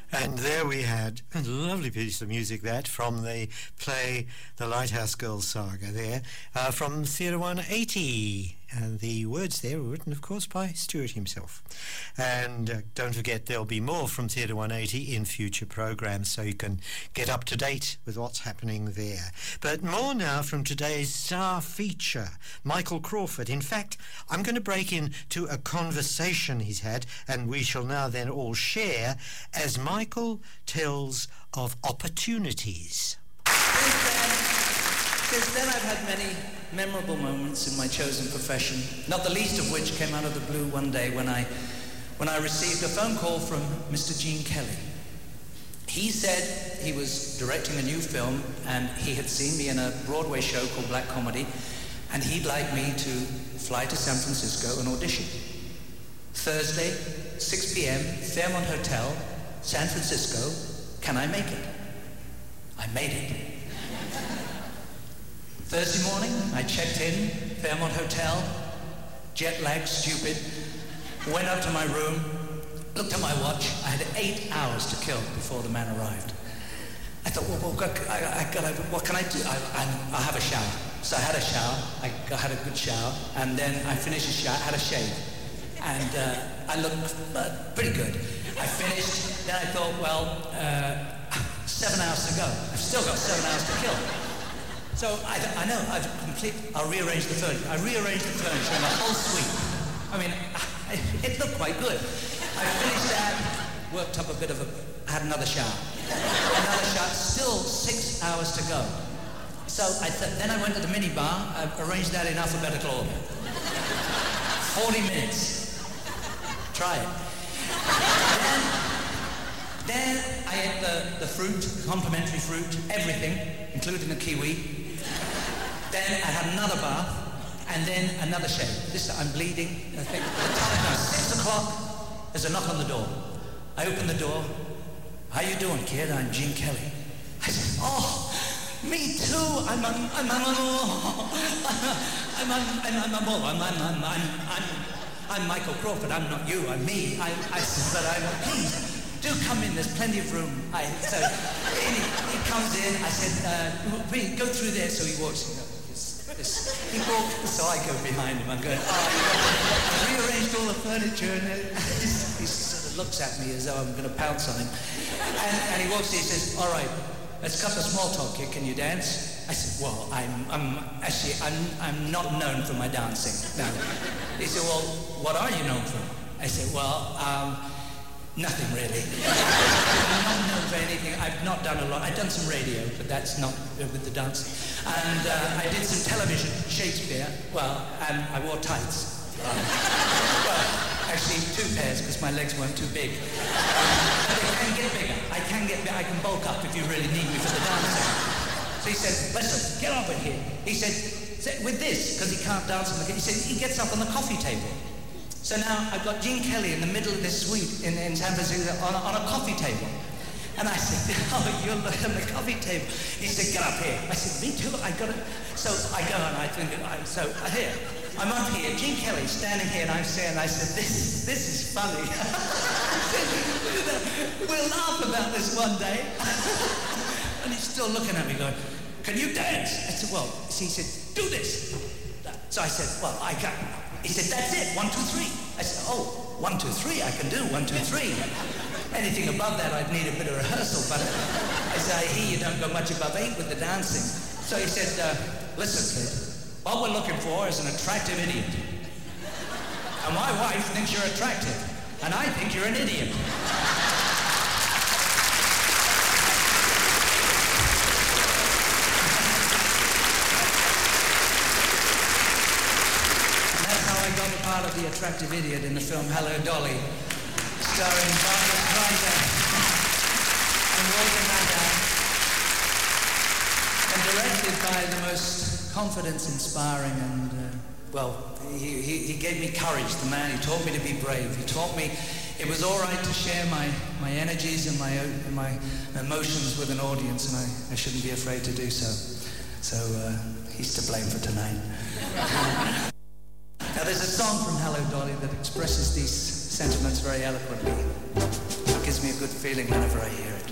And there we had a lovely piece of music that from the play The Lighthouse Girls Saga there from Theatre 180. And the words there were written, of course, by Stuart himself. And don't forget, there'll be more from Theatre 180 in future programmes, so you can get up to date with what's happening there. But more now from today's star feature, Michael Crawford. In fact, I'm going to break into a conversation he's had, and we shall now then all share as Michael tells of opportunities. Since then I've had many memorable moments in my chosen profession, not the least of which came out of the blue one day when I received a phone call from Mr. Gene Kelly. He said he was directing a new film and he had seen me in a Broadway show called Black Comedy, and he'd like me to fly to San Francisco and audition. Thursday, 6 p.m., Fairmont Hotel, San Francisco. Can I make it? I made it. Thursday morning, I checked in, Fairmont Hotel, jet lag, stupid, went up to my room, looked at my watch. I had 8 hours to kill before the man arrived. I thought, what can I do? I'll have a shower. So I had a shower, I had a good shower, and then I finished the shower, had a shave, and I looked pretty good. I finished, then I thought, 7 hours to go. I've still got 7 hours to kill. So I know, I'll rearrange the furniture. I rearranged the furniture in the whole suite. I mean, it looked quite good. I finished that, worked up a bit of had another shower. Another shower, still 6 hours to go. So then I went to the minibar, I arranged that in alphabetical order. 40 minutes. Try it. Then I ate the fruit, complimentary fruit, everything, including the kiwi. Then I had another bath, and then another shave. This I'm bleeding. I think by the time it was 6 o'clock, there's a knock on the door. I open the door. How you doing, kid? I'm Gene Kelly. I said, oh, me too. I'm Michael Crawford. I'm not you. I'm me. I said, but please. Do come in, there's plenty of room. So he comes in, I said, go through there. So he walks in. He walks, so I go behind him. I'm going, I rearranged all the furniture, and he sort of looks at me as though I'm going to pounce on him. And he walks in, he says, all right, let's cut the small talk here. Can you dance? I said, well, I'm not known for my dancing. No. He said, well, what are you known for? I said, well, nothing really. I'm not known for anything. I've not done a lot. I've done some radio, but that's not with the dancing. And I did some television, Shakespeare. Well, and I wore tights. Well, actually 2 pairs because my legs weren't too big. But they can get bigger. I can bulk up if you really need me for the dancing. So he said, listen, get over here. He said with this, because he can't dance on the. He said he gets up on the coffee table. So now I've got Gene Kelly in the middle of this suite in San Francisco on a coffee table. And I said, oh, you're on the coffee table. He said, get up here. I said, me too, I got it. So I go and I think, here, I'm up here, Gene Kelly standing here, and I said, this is funny. We'll laugh about this one day. And he's still looking at me going, can you dance? I said, well, he said, do this. So I said, well, I can't. He said, that's it, 1, 2, 3. I said, oh, 1, 2, 3, I can do 1, 2, 3. Anything above that, I'd need a bit of rehearsal, but I said, I hear you don't go much above 8 with the dancing. So he said, listen, kid, what we're looking for is an attractive idiot. And my wife thinks you're attractive, and I think you're an idiot. Part of the attractive idiot in the film Hello, Dolly, starring Barbara Streisand and Walter Matthau, and directed by the most confidence-inspiring and, he gave me courage, the man. He taught me to be brave. He taught me it was all right to share my energies and my emotions with an audience, and I shouldn't be afraid to do so. So he's to blame for tonight. Now there's a song from Hello Dolly that expresses these sentiments very eloquently. It gives me a a good feeling whenever I hear it.